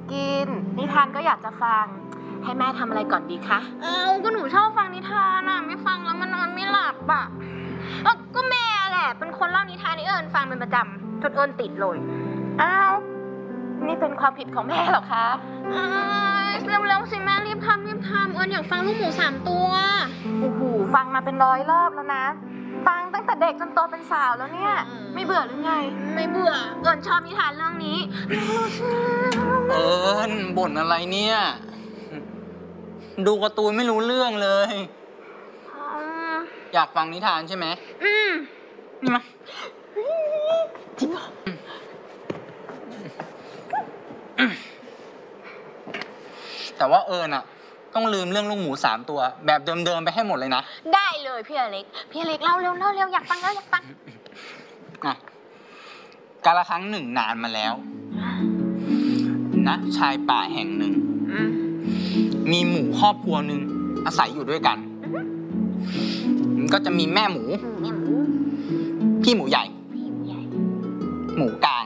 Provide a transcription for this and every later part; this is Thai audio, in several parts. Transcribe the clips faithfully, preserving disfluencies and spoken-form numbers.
กินนิทานก็อยากจะฟังให้แม่ทำอะไรก่อนดีคะเอ้าก็หนูชอบฟังนิทานอ่ะไม่ฟังแล้วมันนอนไม่หลับอ่ะเอ้าก็แม่แหละเป็นคนเล่านิทานให้เอิญฟังเป็นประจำจนเอิญติดเลยอ้าวนี่เป็นความผิดของแม่เหรอคะเร็วๆสิแม่รีบทำรีบทำเอิญอยากฟังลูกหมูสามตัวโอ้โหฟังมาเป็นร้อยรอบแล้วนะฟังตั้งแต่เด็กจนโตเป็นสาวแล้วเนี่ยไม่เบื่อหรือไงไม่เบื่อเอิญชอบนิทานเรื่องนี้เอิญบ่นอะไรเนี่ยดูการ์ตูนไม่รู้เรื่องเลยอยากฟังนิทานใช่ไหมอืมนี่มาจริงเหรอแต่ว่าเอิญอะต้องลืมเรื่องลูกหมูสามตัวแบบเดิมๆไปให้หมดเลยนะได้เลยพี่อเล็กพี่อเล็กเล่าเร็วเล่าเร็วอยากฟังแล้วอยากฟังอ่ะกาลครั้งหนึ่งนานมาแล้วณชายป่าแห่งหนึ่งมีหมูครอบครัวหนึ่งอาศัยอยู่ด้วยกันมันก็จะมีแม่หมูพี่หมูใหญ่หมูกลาง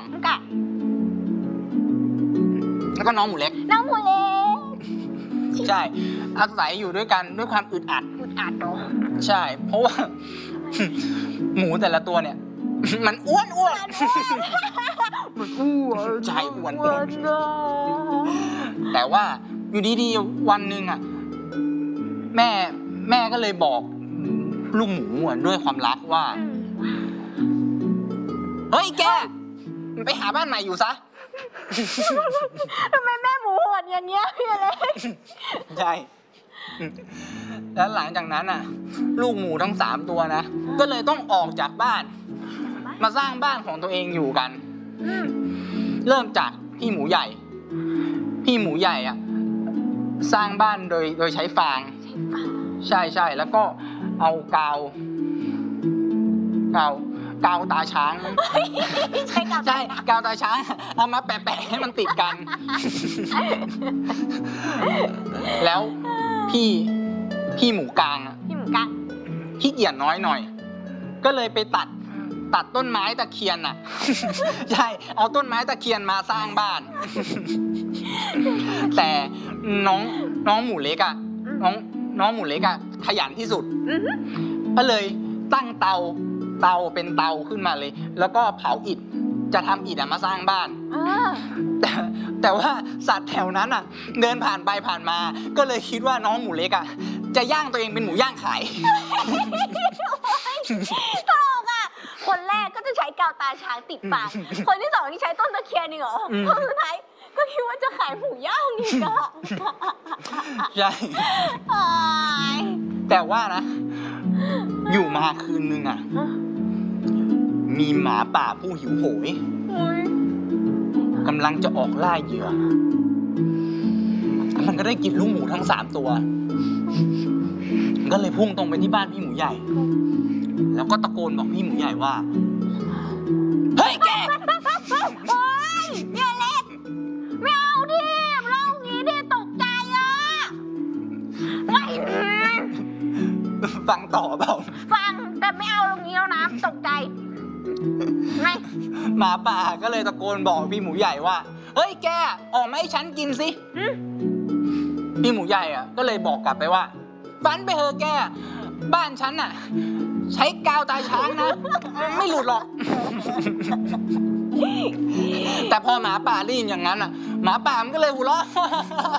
แล้วก็น้องหมูเล็กน้องหมูเล็กใช่อาศัยอยู่ด้วยกันด้วยความอึดอัดอึดอัดเนาะใช่เพราะว่าหมูแต่ละตัวเนี่ยมันอ้วนอ้วนมันอ้วนใช่อ้วนแต่ว่าอยู่ดีๆวันหนึ่งอ่ะแม่แม่ก็เลยบอกลูกหมูด้วยความรักว่าเฮ้ยแกไปหาบ้านใหม่อยู่ซะทำไมแม่หมูโหดอย่างเงี้ยพี่เล็กใช่แล้วหลังจากนั้นอ่ะลูกหมูทั้งสามตัวนะก็เลยต้องออกจากบ้านมาสร้างบ้านของตัวเองอยู่กันเริ่มจากพี่หมูใหญ่พี่หมูใหญ่อ่ะสร้างบ้านโดยโดยใช้ฟางใช่ใช่แล้วก็เอากาวกาวกาวตาช้างใช่ใช่กาวตาช้างเอามาแปะๆให้มันติดกันแล้วพี่พี่หมูกลางอ่ะพี่หมูกลางขี้เกียจน้อยหน่อยก็เลยไปตัดตัดต้นไม้ตะเคียนอ่ะใช่เอาต้นไม้ตะเคียนมาสร้างบ้านแต่น้องน้องหมูเล็กอ่ะน้องน้องหมูเล็กอ่ะขยันที่สุดก็เลยตั้งเตาเตาเป็นเตาขึ้นมาเลยแล้วก็เผาอิฐจะทำอิฐมาสร้างบ้านแต่แต่ว่าสัตว์แถวนั้นอ่ะเดินผ่านไปผ่านมาก็เลยคิดว่าน้องหมูเล็กอ่ะจะย่างตัวเองเป็นหมูย่างขายถูกอ่ะคนแรกก็จะใช้กาวตาช้างติดปากคนที่สองที่ใช้ต้นตะเคียนนี่เหรอคนสุดท้ายก็คิดว่าจะขายหมูย่างนี่ก็ใช่แต่ว่านะอยู่มาคืนนึงอ่ะมีหมาป่าผู้หิวโหยกำลังจะออกล่าเหยื่อมันก็ได้กินลูกหมูทั้งสามตัวก็เลยพุ่งตรงไปที่บ้านพี่หมูใหญ่แล้วก็ตะโกนบอกพี่หมูใหญ่ว่าเฮ้ยแกโอ๊ยอย่าเล็กไม่เอาดิเล่างี้ดิตกใจอ่ะฟังต่อเปล่าฟังแต่ไม่เอาตรงนี้แล้วนะตกใจไม่หมาป่าก็เลยตะโกนบอกพี่หมูใหญ่ว่าเฮ้ยแกออกมาให้ฉันกินสิพี่หมูใหญ่อ่ะก็เลยบอกกลับไปว่าฝันไปเถอะแกบ้านฉันน่ะใช้กาวตาช้างนะไม่หลุดหรอกแต่พอหมาป่าได้ยินอย่างนั้นอ่ะหมาป่ามันก็เลยหัวเราะ